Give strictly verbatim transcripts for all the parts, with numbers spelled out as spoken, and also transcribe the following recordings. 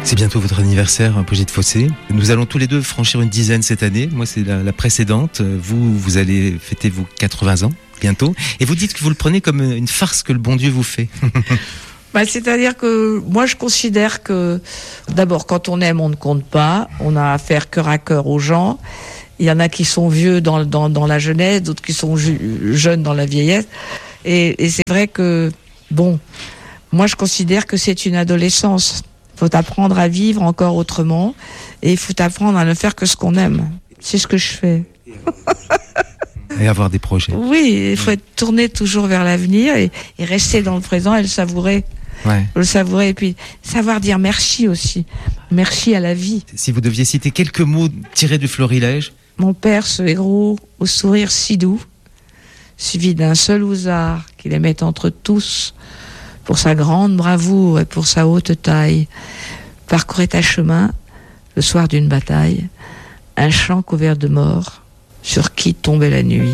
C'est bientôt votre anniversaire, Brigitte Fossé. Nous allons tous les deux franchir une dizaine cette année. Moi, c'est la, la précédente. Vous, vous allez fêter vos quatre-vingts ans bientôt. Et vous dites que vous le prenez comme une farce que le bon Dieu vous fait. Bah, c'est-à-dire que moi, je considère que d'abord, quand on aime, on ne compte pas. On a affaire cœur à cœur aux gens. Il y en a qui sont vieux dans, dans, dans la jeunesse, d'autres qui sont ju- jeunes dans la vieillesse. Et, et c'est vrai que, bon, moi, je considère que c'est une adolescence. Il faut apprendre à vivre encore autrement et il faut apprendre à ne faire que ce qu'on aime. C'est ce que je fais. Et avoir des projets. Oui, il faut être tourné toujours vers l'avenir et, et rester dans le présent et le savourer. Ouais. Le savourer et puis savoir dire merci aussi. Merci à la vie. Si vous deviez citer quelques mots tirés du florilège. Mon père, ce héros au sourire si doux, suivi d'un seul ousard qu'il aimait entre tous, pour sa grande bravoure et pour sa haute taille, parcourait à chemin, le soir d'une bataille, un champ couvert de morts, sur qui tombait la nuit.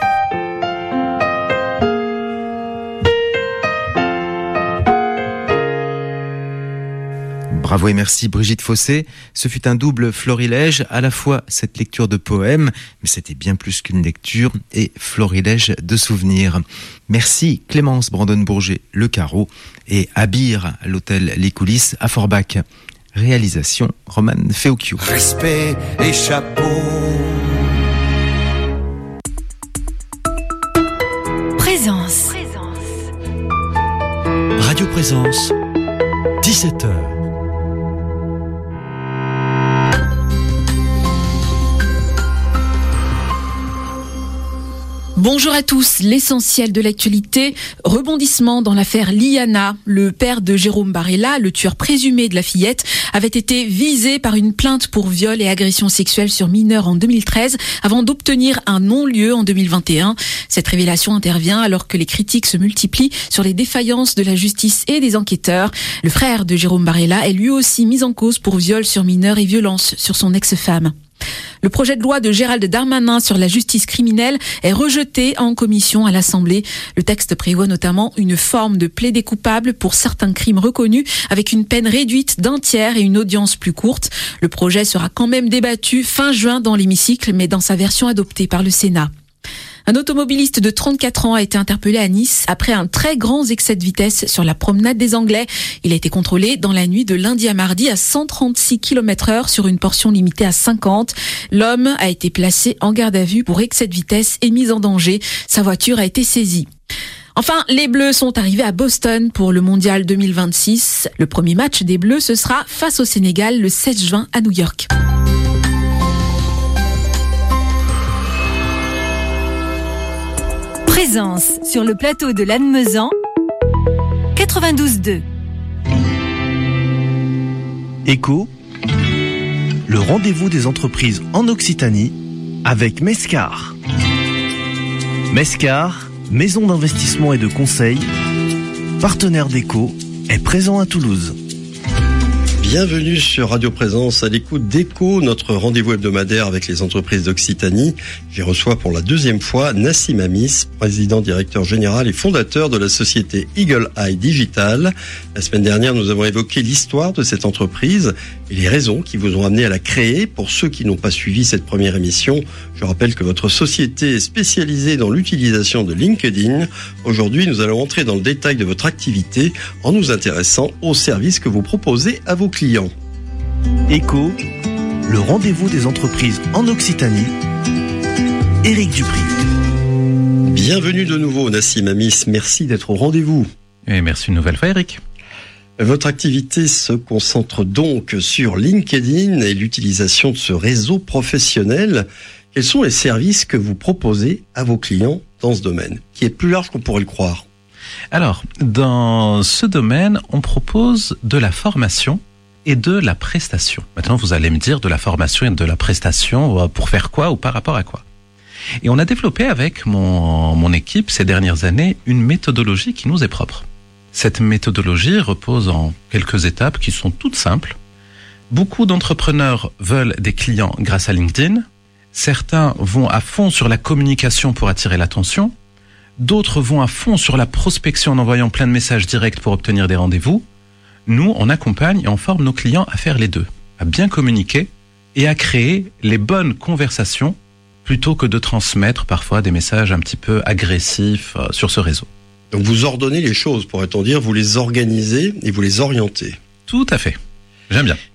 Bravo et merci Brigitte Fossé. Ce fut un double florilège, à la fois cette lecture de poèmes, mais c'était bien plus qu'une lecture, et florilège de souvenirs. Merci Clémence Brandon-Bourget, Le Carreau, et Abir, l'hôtel Les Coulisses à Forbach. Réalisation Roman Feocchio. Respect et chapeau. Présence. Radio Présence, dix-sept heures. Bonjour à tous, l'essentiel de l'actualité, rebondissement dans l'affaire Liana. Le père de Jérôme Barella, le tueur présumé de la fillette, avait été visé par une plainte pour viol et agression sexuelle sur mineur en deux mille treize avant d'obtenir un non-lieu en deux mille vingt et un. Cette révélation intervient alors que les critiques se multiplient sur les défaillances de la justice et des enquêteurs. Le frère de Jérôme Barella est lui aussi mis en cause pour viol sur mineur et violence sur son ex-femme. Le projet de loi de Gérald Darmanin sur la justice criminelle est rejeté en commission à l'Assemblée. Le texte prévoit notamment une forme de plaidé coupable pour certains crimes reconnus avec une peine réduite d'un tiers et une audience plus courte. Le projet sera quand même débattu fin juin dans l'hémicycle, mais dans sa version adoptée par le Sénat. Un automobiliste de trente-quatre ans a été interpellé à Nice après un très grand excès de vitesse sur la promenade des Anglais. Il a été contrôlé dans la nuit de lundi à mardi à cent trente-six kilomètres heure sur une portion limitée à cinquante. L'homme a été placé en garde à vue pour excès de vitesse et mise en danger. Sa voiture a été saisie. Enfin, les Bleus sont arrivés à Boston pour le Mondial deux mille vingt-six. Le premier match des Bleus, ce sera face au Sénégal le seize juin à New York. Présence sur le plateau de Lannemezan, quatre-vingt-douze deux. Écho, le rendez-vous des entreprises en Occitanie avec Mescar. Mescar, maison d'investissement et de conseil, partenaire d'Écho, est présent à Toulouse. Bienvenue sur Radio Présence à l'écoute d'Écho, notre rendez-vous hebdomadaire avec les entreprises d'Occitanie. J'y reçois pour la deuxième fois Nassim Amis, président, directeur général et fondateur de la société Eagle Eye Digital. La semaine dernière, nous avons évoqué l'histoire de cette entreprise et les raisons qui vous ont amené à la créer. Pour ceux qui n'ont pas suivi cette première émission, je rappelle que votre société est spécialisée dans l'utilisation de LinkedIn. Aujourd'hui, nous allons entrer dans le détail de votre activité en nous intéressant aux services que vous proposez à vos clients. Écho, le rendez-vous des entreprises en Occitanie. Éric Dupri. Bienvenue de nouveau Nassim Amis, merci d'être au rendez-vous. Et merci une nouvelle fois Éric. Votre activité se concentre donc sur LinkedIn et l'utilisation de ce réseau professionnel. Quels sont les services que vous proposez à vos clients dans ce domaine, qui est plus large qu'on pourrait le croire? Alors, dans ce domaine, on propose de la formation et de la prestation. Maintenant, vous allez me dire de la formation et de la prestation pour faire quoi ou par rapport à quoi. Et on a développé avec mon, mon équipe ces dernières années une méthodologie qui nous est propre. Cette méthodologie repose en quelques étapes qui sont toutes simples. Beaucoup d'entrepreneurs veulent des clients grâce à LinkedIn. Certains vont à fond sur la communication pour attirer l'attention. D'autres vont à fond sur la prospection en envoyant plein de messages directs pour obtenir des rendez-vous. Nous, on accompagne et on forme nos clients à faire les deux, à bien communiquer et à créer les bonnes conversations plutôt que de transmettre parfois des messages un petit peu agressifs euh, sur ce réseau. Donc vous ordonnez les choses, pourrait-on dire, vous les organisez et vous les orientez. Tout à fait. J'aime bien.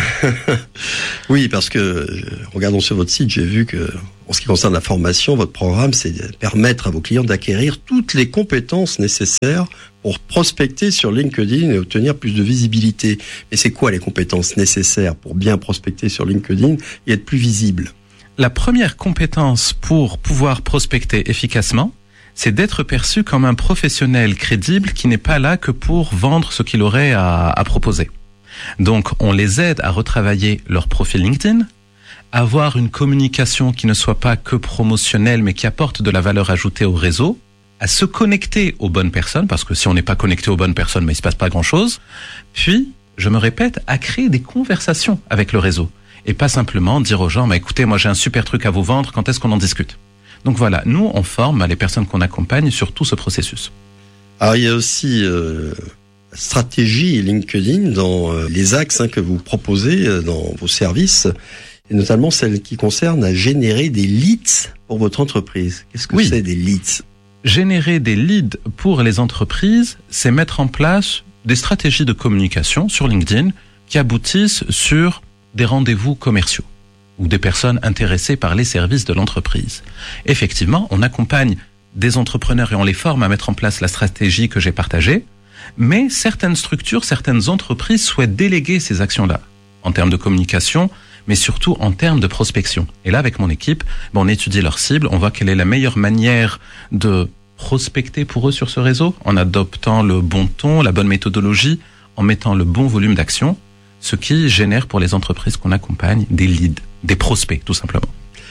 Oui, parce que, regardons sur votre site, j'ai vu que, en ce qui concerne la formation, votre programme, c'est de permettre à vos clients d'acquérir toutes les compétences nécessaires pour prospecter sur LinkedIn et obtenir plus de visibilité. Mais c'est quoi les compétences nécessaires pour bien prospecter sur LinkedIn et être plus visible ? La première compétence pour pouvoir prospecter efficacement, c'est d'être perçu comme un professionnel crédible qui n'est pas là que pour vendre ce qu'il aurait à, à proposer. Donc, on les aide à retravailler leur profil LinkedIn, avoir une communication qui ne soit pas que promotionnelle, mais qui apporte de la valeur ajoutée au réseau, à se connecter aux bonnes personnes, parce que si on n'est pas connecté aux bonnes personnes, mais il se passe pas grand-chose. Puis, je me répète, à créer des conversations avec le réseau. Et pas simplement dire aux gens, bah, écoutez, moi j'ai un super truc à vous vendre, quand est-ce qu'on en discute ? Donc voilà, nous, on forme les personnes qu'on accompagne sur tout ce processus. Alors, il y a aussi euh, la stratégie LinkedIn dans euh, les axes hein, que vous proposez euh, dans vos services, et notamment celle qui concerne à générer des leads pour votre entreprise. Qu'est-ce que oui. c'est des leads ? Générer des leads pour les entreprises, c'est mettre en place des stratégies de communication sur LinkedIn qui aboutissent sur des rendez-vous commerciaux ou des personnes intéressées par les services de l'entreprise. Effectivement, on accompagne des entrepreneurs et on les forme à mettre en place la stratégie que j'ai partagée, mais certaines structures, certaines entreprises souhaitent déléguer ces actions-là en termes de communication, mais surtout en termes de prospection. Et là, avec mon équipe, on étudie leurs cibles, on voit quelle est la meilleure manière de prospecter pour eux sur ce réseau, en adoptant le bon ton, la bonne méthodologie, en mettant le bon volume d'action, ce qui génère pour les entreprises qu'on accompagne des leads, des prospects, tout simplement.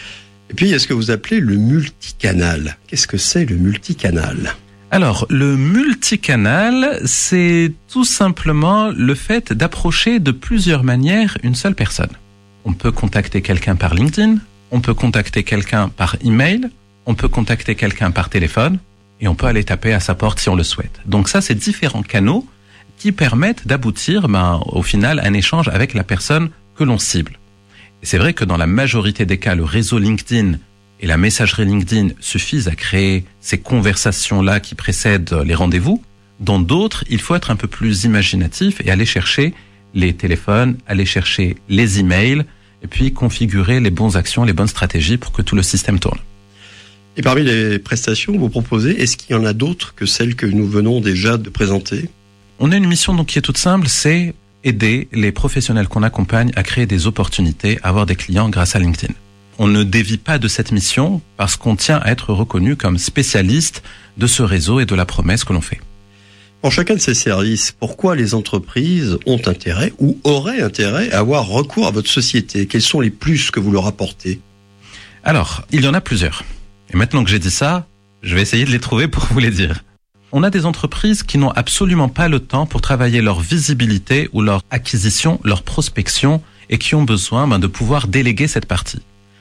Et puis, il y a ce que vous appelez le multicanal. Qu'est-ce que c'est le multicanal ? Alors, le multicanal, c'est tout simplement le fait d'approcher de plusieurs manières une seule personne. On peut contacter quelqu'un par LinkedIn, on peut contacter quelqu'un par email, on peut contacter quelqu'un par téléphone, et on peut aller taper à sa porte si on le souhaite. Donc ça, c'est différents canaux qui permettent d'aboutir, ben, au final, à un échange avec la personne que l'on cible. Et c'est vrai que dans la majorité des cas, le réseau LinkedIn et la messagerie LinkedIn suffisent à créer ces conversations-là qui précèdent les rendez-vous. Dans d'autres, il faut être un peu plus imaginatif et aller chercher les téléphones, aller chercher les emails, et puis configurer les bonnes actions, les bonnes stratégies pour que tout le système tourne. Et parmi les prestations que vous proposez, est-ce qu'il y en a d'autres que celles que nous venons déjà de présenter ? On a une mission donc qui est toute simple, c'est aider les professionnels qu'on accompagne à créer des opportunités, à avoir des clients grâce à LinkedIn. On ne dévie pas de cette mission parce qu'on tient à être reconnu comme spécialiste de ce réseau et de la promesse que l'on fait. Pour chacun de ces services, pourquoi les entreprises ont intérêt ou auraient intérêt à avoir recours à votre société ? Quels sont les plus que vous leur apportez ? Alors, il y en a plusieurs. Et maintenant que j'ai dit ça, je vais essayer de les trouver pour vous les dire. On a des entreprises qui n'ont absolument pas le temps pour travailler leur visibilité ou leur acquisition, leur prospection, et qui ont besoin ben, de pouvoir déléguer cette partie.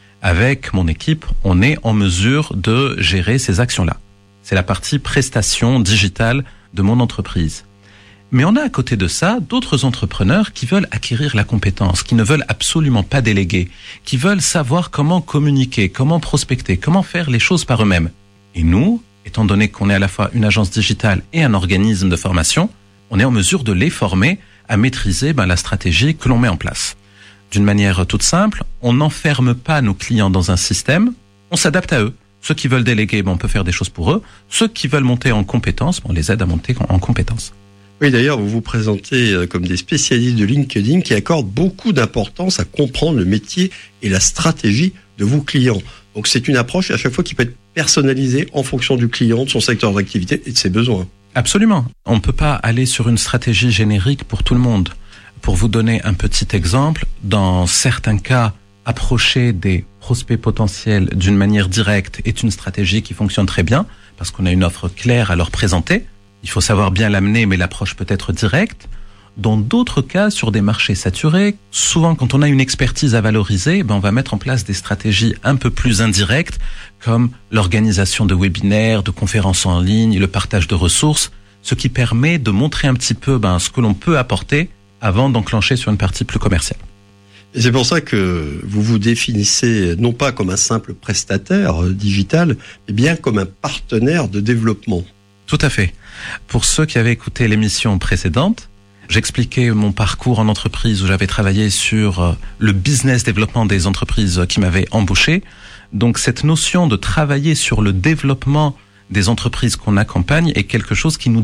Avec mon équipe, on est en mesure de gérer ces actions-là. C'est la partie prestation digitale de mon entreprise. Mais on a à côté de ça d'autres entrepreneurs qui veulent acquérir la compétence, qui ne veulent absolument pas déléguer, qui veulent savoir comment communiquer, comment prospecter, comment faire les choses par eux-mêmes. Et nous, étant donné qu'on est à la fois une agence digitale et un organisme de formation, on est en mesure de les former à maîtriser ben, la stratégie que l'on met en place. D'une manière toute simple, on n'enferme pas nos clients dans un système, on s'adapte à eux. Ceux qui veulent déléguer, ben, on peut faire des choses pour eux. Ceux qui veulent monter en compétences, on les aide à monter en compétences. Oui, d'ailleurs, vous vous présentez comme des spécialistes de LinkedIn qui accordent beaucoup d'importance à comprendre le métier et la stratégie de vos clients. Donc c'est une approche à chaque fois qui peut être personnalisée en fonction du client, de son secteur d'activité et de ses besoins. Absolument. On ne peut pas aller sur une stratégie générique pour tout le monde. Pour vous donner un petit exemple, dans certains cas, approcher des prospects potentiels d'une manière directe est une stratégie qui fonctionne très bien parce qu'on a une offre claire à leur présenter. Il faut savoir bien l'amener, mais l'approche peut être directe. Dans d'autres cas, sur des marchés saturés, souvent quand on a une expertise à valoriser, ben on va mettre en place des stratégies un peu plus indirectes, comme l'organisation de webinaires, de conférences en ligne, le partage de ressources. ce qui permet de montrer un petit peu ben, ce que l'on peut apporter avant d'enclencher sur une partie plus commerciale. Et c'est pour ça que vous vous définissez non pas comme un simple prestataire digital, mais bien comme un partenaire de développement. Tout à fait. Pour ceux qui avaient écouté l'émission précédente, j'expliquais mon parcours en entreprise où j'avais travaillé sur le business développement des entreprises qui m'avaient embauché. Donc cette notion de travailler sur le développement des entreprises qu'on accompagne est quelque chose qui nous